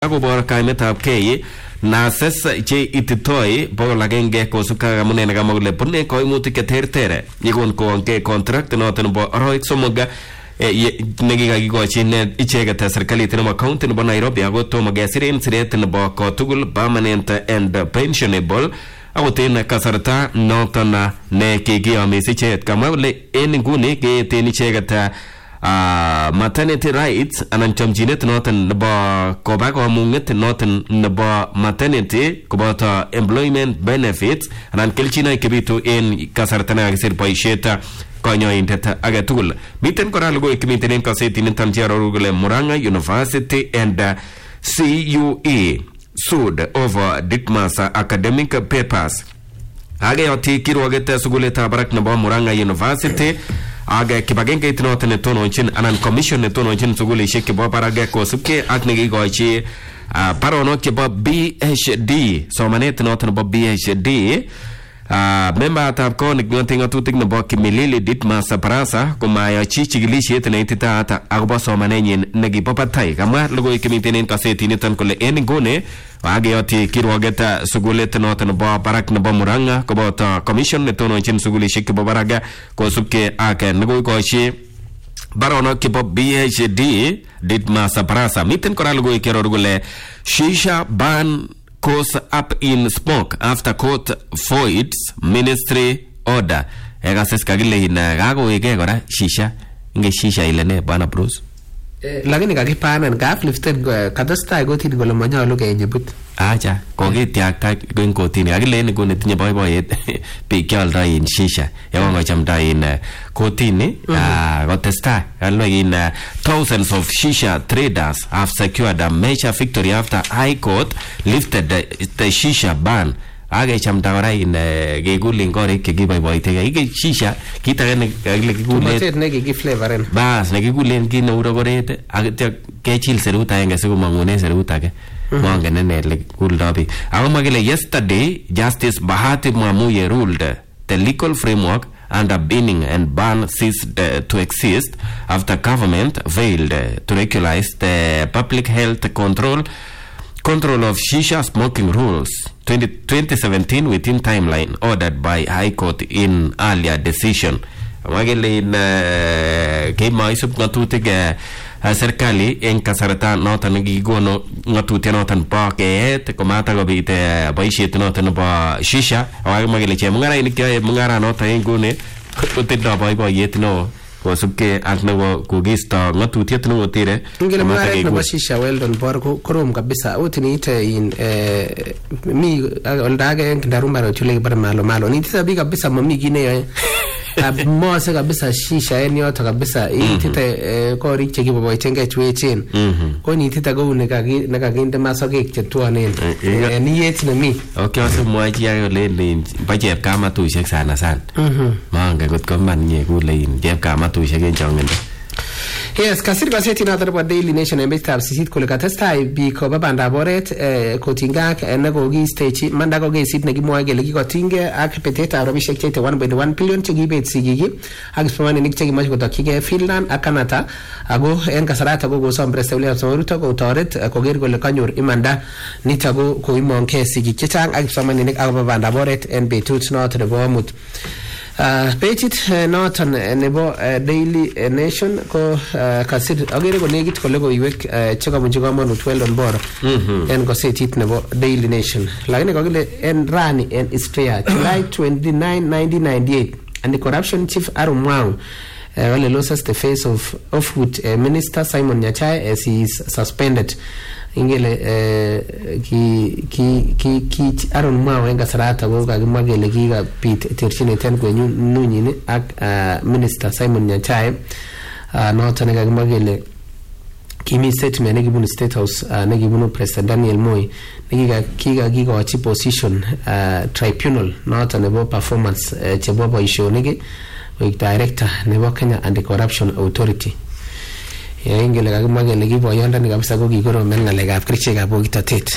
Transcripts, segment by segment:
Akobor kaimetab kei nases che ititoi bogol agenge kosubkei ak amune nekamwa kole bune koimutik cheterter yekon kowonke contract noton nebo aroik somok nekikakikochi icheket serikalit nebo county nebo Nairobi ako tomo kesiren siret nebo kotugul permanent and pensionable akot en kasarta noton ne kikiyomis icheket. Kamwa kole en inguni keeten icheket maternity rights anan chomchinet noton nebo koba komung'et noton nebo maternity koboto employment benefits anan kelchinoik chebitu en kasarta nekakisir boisiet konyoindet age tugul. Miten kora logoiwek chemiten en kasetit niton chearoru kole Murang'a University and CUE sued over Ditmas academic papers. Ageyoti kirwoget sugulitab barak nebo Murang'a University aga kibagengeit noton netononchin anan commission netononchin sugulisiek chebo barak kosubkei ak nekikochi baronok chebo PhD somanet noton nebo PhD. Membatab konik ng'atutik nebo Kimilili Ditmas Barasa komayochi chikilisiet neititaat akobo somanenyin nekibo batai. Kamwa logoiwek chemiten en kasetit niton kole en inguni ageyoti kirwoget sugulit noton nebo barak nebo Murang'a koboto commission netononchin sugulisiek chebo barak kosubkei ak nekoikochi baronok chebo PhD Ditmas Barasa. Miten kora logoiwek chearoru kole shisha ban goes up in smoke after court voids ministry order. Ekases kakile kakoweke kora shisha. Inge shisha ile ne bwana Bruce? Lakini kakipanan lifted katestai kotini kole manyolu kenyebut. Acha kokitiakta en kotini kakile nguni tinye boiboiyet biik cheoldoi in shisha yekongochamdoi in kotini kotestai kalwe in thousands of shisha traders have secured a major victory after High Court lifted the shisha ban. Agechamda kora in kekulin korik chekiboiboitege ike shisha kit age nekakile kikulen nekikiflavoren bas nekikulen kit neu rokoret ak kechil serut agenge sikomong'unen serut age mongen ine ele kuldo biik. Ako makile yesterday Justice Bahati Mwamuye ruled the legal framework underpinning and ban ceased to exist after government failed to regularize the public health control of shisha smoking rules 2017 within timeline ordered by High Court in earlier decision. Magele in kemaisub ngatutik serikali en kasarta noton nekikono ngatutik noton bo keet komata kobit boisiet noton nebo shisha. Awage magele chemung'arainik cheyoe mung'ara noton en nguni kotindoi boiboiyet neo kosubkei ak nebo kokisto ng'atutiet nekotire ngele mung'aret nebo shisha Weldon bor korom kabisa utiniite in mi oldage en Ndaruma chule kibare malo nitita bi kabisa mami kineyoe mose kabisa shisha en yoto kabisa itite korik chekiboiboitenge chuechen ko nitita kou nekakinde masokek chetwonen niyet nemi okay asimwachi ake kole bo chepkamatusiek sana mangen kot ko man nye kule chepkamatusiek en chongindo. Yes, kasir kasetit noton nebo Daily Nation en betutab sisit kole katestai biik koba bandab oret kotingak nekokiistechi manda ko kesit nekimwoe kele kikotinygei ak betetab rabisiek cheite 1.1 billion chekiibet sigik ak kipsomaninik chekimoche kotokyigei Finland ak Canada ako en kasarata ko kosom President William Samoei Ruto kotoret koker kole kanyor imanda nito ko koimongei sigik chechang ak kipsomaninik akoba bandab oret en betut noton nebo amut. Pechit noton nebo Daily Nation ko kasir agere ko negit kole koiwek chekabunchi komonut Weldon Bor en kasetit nebo Daily Nation. Lakini kakile en rani en Istria July 29, 1998 and the corruption chief Aaron Mwau well loses the face of Off-Road Minister Simon Nyachae as he is suspended. Ingele ki Aaron Mwau en kasarata ko kakimwa kele kikabit terchinet en kwenyunyin ak Minister Simon Nyachae noton nekakimwa kele kimi statement nekibunu State House nekibunu President Daniel Moi nekikakikochi position tribunal noton nebo performance chebo boisionik koik director nebo Kenya Anti-Corruption Authority. ingele kakimwa kele kiboyondoni kabisa ko kikoromen ng'alekab kerichekab bokitotet.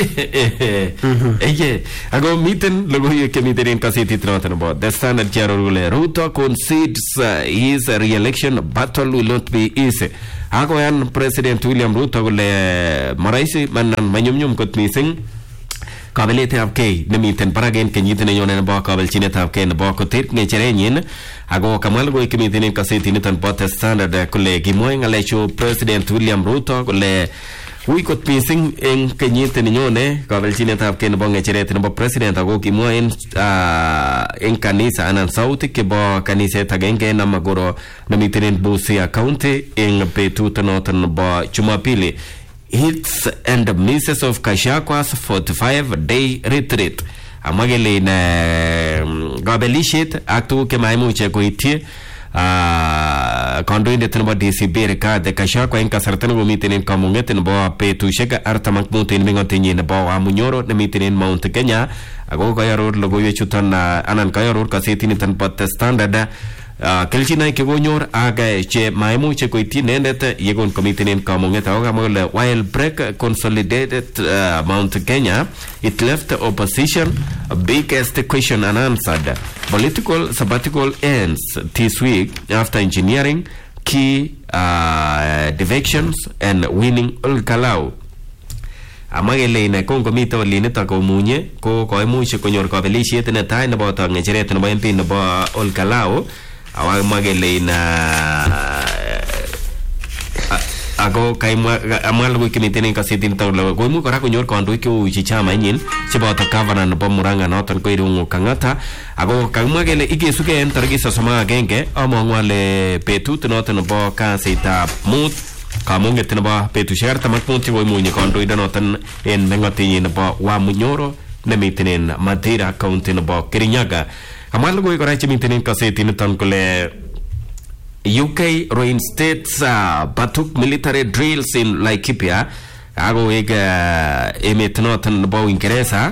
Eye ako miten logoiwek chemiten en kasetit noton nebo The Standard chearoru kole Ruto concedes his re-election battle will not be easy. Akoyan President William Ruto kole maraisi manan manyumnyum kot mising kabeletab kei nemiten barak en kenyit nenyone nebo kabelchinetab kei nebo koter ng'echerenyin. Ako kamwa logoiwek chemiten en kasetit niton bo The Standard kole kimwoe ng'alechu President William Ruto kole ui kot mising en kenyit nenyone kabelchinetab kei nebo ng'echeret nebo president. Ako kimwa en kanisa anan sautik chebo kaniset agenge en Amagoro nemiten en Busia County en betut noton nebo Jumapili. Hits and misses of Gachagwa's 45-day retreat. Amwa kele in kabelishet ak tuguk chemaimuche koityi kandoindet nebo DCP Rigathi Gachagua en kasarta nekomiten en kamung'et nebo betusiek 45 en meng'otenyin nebo Wamunyoro nemiten en Mount Kenya. Ako kaaror logoiwek chuton anan kaaror kasetit niton bo The Standard kelchinoik chekonyor ak che maimuche koityi inendet yekon komiten en kamung'et. Ako kamwa kole while break consolidated Mount Kenya, it left the opposition a biggest question unanswered. Political sabbatical ends this week after engineering key defections and winning Olkalau. Amwa kele ine kongomite olinito komunye ko koimuch konyor kabelisiet netai nebo ng'echeret nebo MP nebo Olkalau. Amwa kele ako kaimwa amwa logoiwek chemiten en kasetit niton kole koimuch kora konyor kandoik cheu chamainyin cheboto governor nebo Murang'a noton ko Irungu Kang'ata. Ako kakimwa kele ikesuke en tarikit 31 among'u ale betut noton nebo kasitab mut kamung'et nebo betusiek 45 chekoimunye kandoindonoton en meng'otenyin nebo Wamunyoro nemiten en Mathira County nebo Kirinyaga. Kamwa logoiwek kora chemiten en kasetit niton kole UK reinstates Batuk military drills in Laikipia. Ako emet noton nebo Uingereza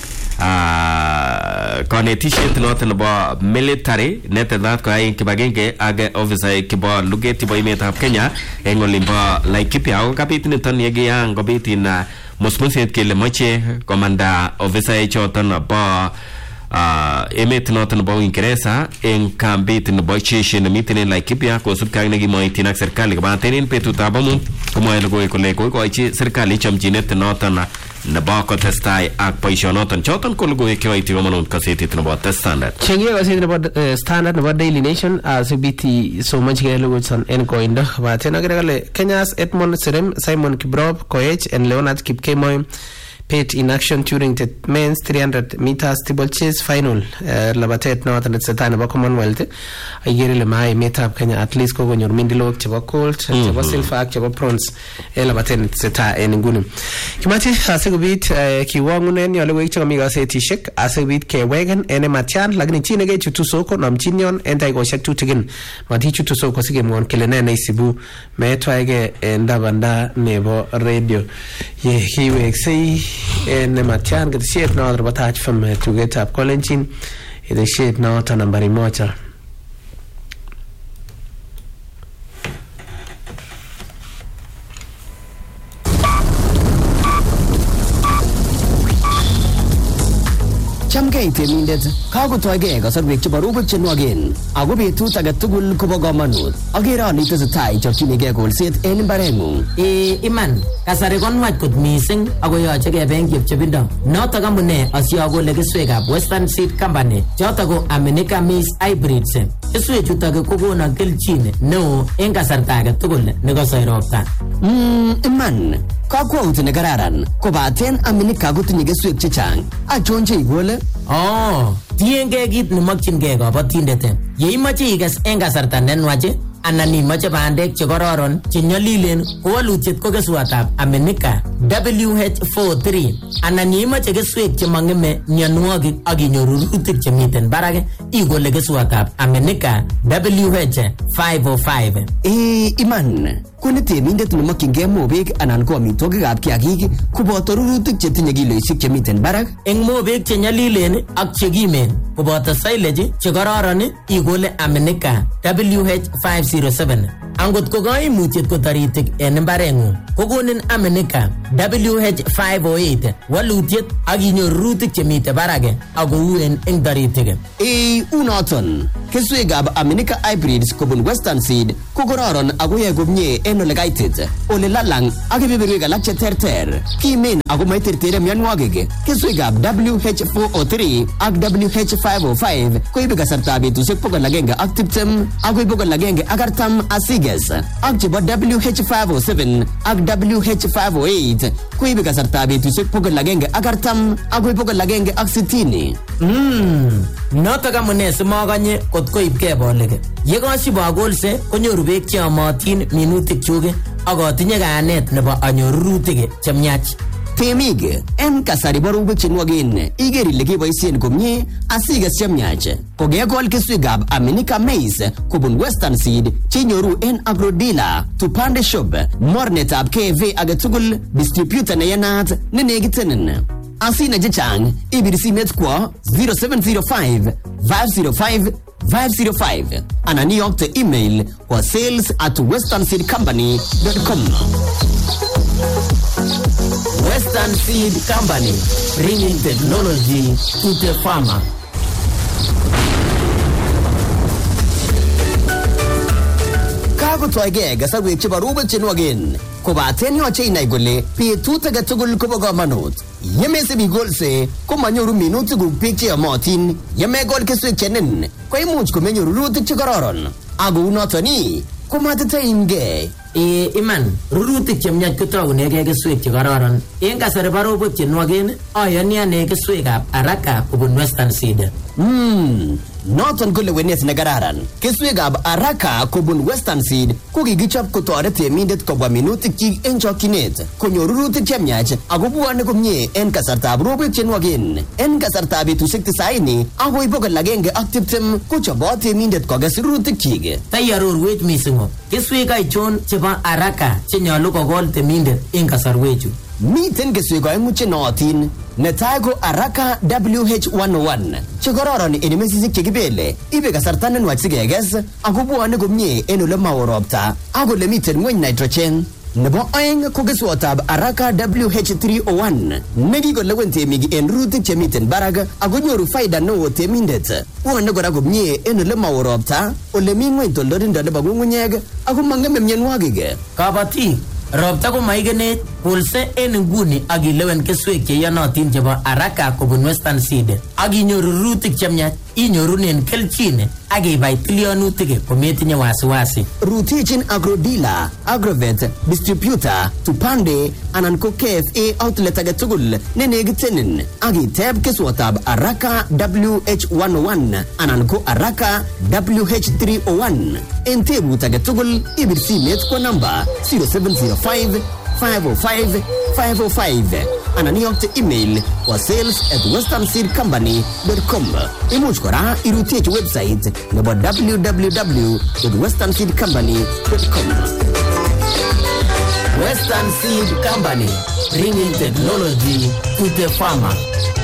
kanetishet noton nebo military netetat ko en kibagenge ak officer kibo luget chebo emetab Kenya en olimbo Laikipia. Ako kabit niton yekiyan kobit musmuset kele moche komanda officer choton bo emet noton nebo Uingereza en kambit nebo jeshi nemiten en Laikipia kosubkei ak nekimoityin ak serikali kobaten en betutab amut komwoe logoiwek kole koikochi serikali chomchinet noton nebo kotestai ak boisionoton. Choton ko logoiwek chekoityi komonut kasetit nebo The Standard. Chengie kasetit nebo Standard nebo Daily Nation asibiti somonchigei logoiwek en koindo kobaten agere kole Kenya's Edmond Serem, Simon Kiprop Koech and Leonard Kipkemoi pet in action during the men's 300 meters steeplechase final labatet noton netesetai nebo Commonwealth. Igere ile maa emetab Kenya at least kokonyor mindilok chebo gold, chebo silver ak chebo bronze labatet netesetai en nguni. Kimache asikobit kiwang'unen logoiwek chekomi kasetisiek asikobit kewegen en Matian, lakini chi nekechutu soko nomchin yon en dakikoshek tutigin matichutu soko sikemwon kele ne neisibu metwaige en dabanda nebo radio ye kiweksei en Matian ketesiet noton nebo Taach FM tugetab Kolenjin ketesiet noton nambari 1. Chamgei temindet, kakotoigei kasarwek chebo robek chenwogen ako betut age tugul kobo komonut. Agere ale itesetai ichopchinigei kolset en mbareng'ung. Iman, kasari konwach kot mising ako yoche keben chepchepindo. Notok amune asiakole keswekab Western Seed Company chotok ko Aminika Maize Hybrids. Keswechutok kokonon kelchin neo en kasarta age tugul nekosoi ropta. Iman, kakwaut nekararan kobaten Aminika kotinye keswek chechang. Achon cheikole? Tiengei kit nemokyingei kabatindet. Yeimache ikes en kasarta nenwach anan imache bandek chekororon chenyolilen, kowalutiet ko keswatab Aminika WH43. Anan yeimache keswek chemang'eme mionwogik ak inyoru rurutik chemiten barak, ikole keswatab Aminika WH505. Iman, kone temindet nemokyingei mobek anan ko amitwogikab kiagik koboto rurutik chetinye kiloisiek chemiten barak. Eng mobek chenyolilen ak chekimen koboto silage chekororon ikole Aminika WH507. Angot ko kaimutiet ko taritik en imbarengung, kokonin Aminika WH508 walutiet ak inyoru rurutik chemite barake ako uen eng taritik. Unoton keswekab Aminika hybrids kobun Western Seed ko kororon ako yoe komie en ole kaitit, ole lalang ak kebeberwek alak cheterter. Kimen ako maitertere mionwogik. Keswekab WH403 ak WH505 koibe kasartab betusiek 120 akoi 140 asiges. Ak chebo WH507 ak WH508 koibe kasartab betusiek 140 akoi 160. Notok amune simakanye kot koibke bolik. Ye kasib akolse konyoru beek cheyomotin minutik chuk ak atinye kayanet nebo anyoru rurutik chemiach. Temik en kasari borubek chenwogen iger ile keboisien komie asiges chemiach. Kokekol keswekab Aminika maize kobun Western Seed chenyoru en agrodealer, tupande shop, mornetab KV agetugul, distributor neyenat nenekitenin. Asina chechang ibir simet kwa 0705 505 505 anan iyokte email kwa sales@westernseedcompany.com. Western Seed Company, bringing technology to the farmer. Kakotoige kasarwek chebo rubek chenwogen kobaten yoche inai kole betut age tugul kobo komonut. Yemesibi golse komanyoru minutikuk beek cheyomotin. Yemekol keswek chenin koimuch komenyoru rurutik chekororon. Ako unotoni komatitaimge. Iman, rurutik chemiach kotagunege keswek chekororon. En kasari barobek chenwogen ayani ane keswekab Araka kobun Western Seed. Noton ko lewenet nekararan. Keswekab Araka kobun Western Seed ko kikichop kotoret temindet kobwa minutikyik en chokchinet, konyor rurutik chemiach ako bwone komie en kasartab robek chenwogen. En kasartab betusiek 90 akoi 120 kochobot temindet kokes rurutikyik. Taiarorwech mising keswek aichon chebo Araka chenyolu kokol temindet en kasarwechu. Miten keswek oeng'u chenootin. Netai ko Araka WH101 chekororon en mesisiek chekibele, ibe kasarta nenwach sikekes ako bwone komie en ole mao ropta ak ole miten ng'weny nitrogen. Nebo oeng ko keswotab Araka WH301 nekikolewen temik en rurutik chemiten barak ako nyoru faida neo temindet. Bwone kora komie en ole mao ropta, ole mi ng'weny toldolindo nebo ng'ung'unyek ako mang'eme mionwogik. Kabatik ropta ko maigenet, kolse en nguni ak ilewen keswek cheyonotin chebo Araka kobun Western Seed ak inyoru rurutik chemiach, inyorunen kelchin ak ibai tilionutik kometinye wasiwasi. Rutichin agrodealer, agrovet, distributor, tupande anan ko KFA outlet agetugul nenekitenin ak iteb keswotab Araka WH101 anan ko Araka WH301. En tebut agetugul ibir simet kwa namba 0705 505 505 anan iyokte email kwa sales@westernseedcompany.com. Imuch kora irutiechi website nebo www.westernseedcompany.com. Western Seed Company, bringing technology to the farmer.